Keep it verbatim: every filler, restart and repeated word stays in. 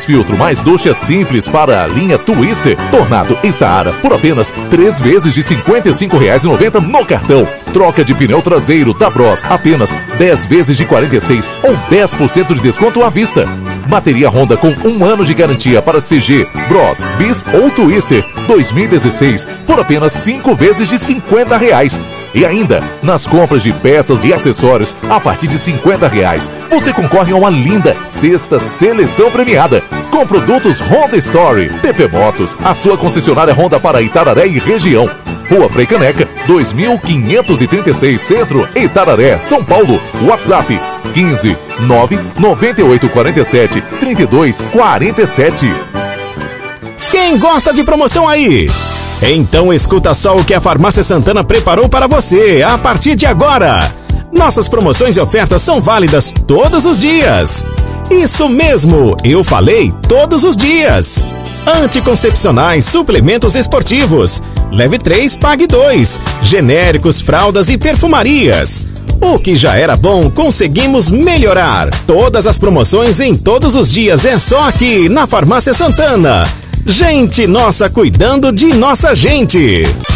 filtro mais ducha simples para a linha Twister, Tornado e Saara por apenas três vezes de cinquenta e cinco reais e noventa centavos no cartão. Troca de pneu traseiro da Bros, apenas dez vezes de quarenta e seis ou dez por cento de desconto à vista. Bateria Honda com um ano de garantia para C G, Bros, Bis ou Twister dois mil e dezesseis por apenas cinco vezes de cinquenta reais. E ainda, nas compras de peças e acessórios a partir de cinquenta reais, você concorre a uma linda sexta seleção premiada com produtos Honda Story. T P Motos, a sua concessionária Honda para Itararé e região. Rua Frei Caneca, dois mil quinhentos e trinta e seis, Centro, Itararé, São Paulo. WhatsApp quinze, nove, noventa e oito, quarenta e sete, trinta e dois, quarenta e sete. Quem gosta de promoção aí? Então escuta só o que a Farmácia Santana preparou para você a partir de agora. Nossas promoções e ofertas são válidas todos os dias. Isso mesmo, eu falei todos os dias. Anticoncepcionais, suplementos esportivos. Leve três, pague dois. Genéricos, fraldas e perfumarias. O que já era bom, conseguimos melhorar. Todas as promoções em todos os dias é só aqui na Farmácia Santana. Gente nossa cuidando de nossa gente.